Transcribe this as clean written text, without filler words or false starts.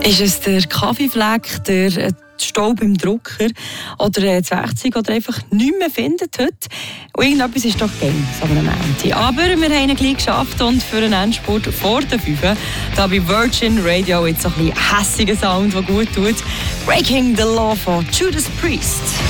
Ist es der Kaffeefleck, der Staub im Drucker oder das Werkzeug, das ihr einfach nicht mehr findet heute? Und irgendetwas ist doch geil, so am Montag. Aber wir haben ihn gleich geschafft und für einen Endspurt vor der 5 da bei Virgin Radio jetzt so ein bisschen hässiger Sound, der gut tut. Breaking the Law von Judas Priest.